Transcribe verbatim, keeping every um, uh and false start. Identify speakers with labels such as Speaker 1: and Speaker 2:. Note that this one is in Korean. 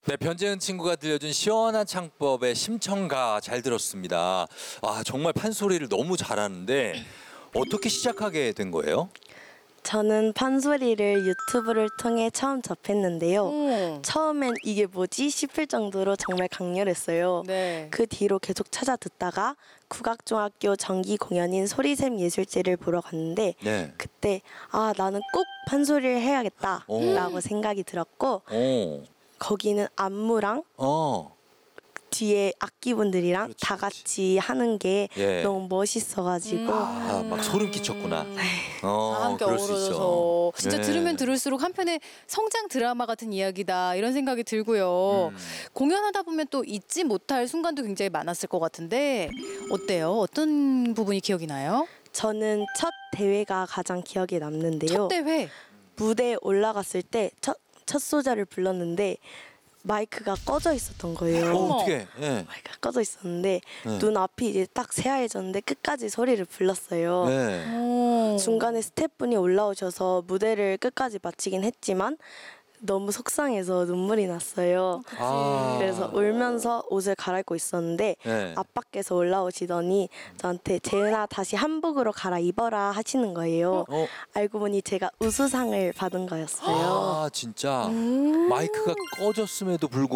Speaker 1: 네, 변재은 친구가 들려준 시원한 창법의 심청가 잘 들었습니다. 아, 정말 판소리를 너무 잘하는데 어떻게 시작하게 된 거예요?
Speaker 2: 저는 판소리를 유튜브를 통해 처음 접했는데요.
Speaker 3: 음.
Speaker 2: 처음엔 이게 뭐지 싶을 정도로 정말 강렬했어요.
Speaker 3: 네.
Speaker 2: 그 뒤로 계속 찾아 듣다가 국악중학교 정기 공연인 소리샘 예술제를 보러 갔는데
Speaker 1: 네.
Speaker 2: 그때 아 나는 꼭 판소리를 해야겠다라고
Speaker 1: 오.
Speaker 2: 생각이 들었고
Speaker 1: 오.
Speaker 2: 거기는 안무랑
Speaker 1: 어.
Speaker 2: 뒤에 악기분들이랑
Speaker 1: 그렇지,
Speaker 2: 다
Speaker 1: 그렇지.
Speaker 2: 같이 하는 게
Speaker 1: 예.
Speaker 2: 너무 멋있어가지고
Speaker 1: 아, 막 소름 끼쳤구나. 어,
Speaker 3: 다 함께
Speaker 1: 그럴 수 있어.
Speaker 3: 어우러져서 진짜
Speaker 1: 네.
Speaker 3: 들으면 들을수록 한편의 성장 드라마 같은 이야기다 이런 생각이 들고요.
Speaker 1: 음.
Speaker 3: 공연하다 보면 또 잊지 못할 순간도 굉장히 많았을 것 같은데 어때요? 어떤 부분이 기억이 나요?
Speaker 2: 저는 첫 대회가 가장 기억에 남는데요.
Speaker 3: 첫 대회.
Speaker 2: 무대에 올라갔을 때 첫 첫 소절을 불렀는데 마이크가 꺼져 있었던 거예요.
Speaker 1: 어, 어떻게? 예.
Speaker 2: 마이크가 꺼져 있었는데
Speaker 1: 네.
Speaker 2: 눈 앞이 이제 딱 새하얘졌는데 끝까지 소리를 불렀어요.
Speaker 1: 네.
Speaker 3: 오.
Speaker 2: 중간에 스태프분이 올라오셔서 무대를 끝까지 마치긴 했지만 너무 속상해서 눈물이 났어요.
Speaker 1: 아.
Speaker 2: 그래서 울면서 옷을 갈아입고 있었는데
Speaker 1: 네.
Speaker 2: 아빠께서 올라오시더니 저한테 재은아 다시 한복으로 갈아입어라 하시는 거예요.
Speaker 1: 어.
Speaker 2: 알고 보니 제가 우수상을 받은 거였어요.
Speaker 1: 아, 진짜 마이크가 꺼졌음에도 불구하고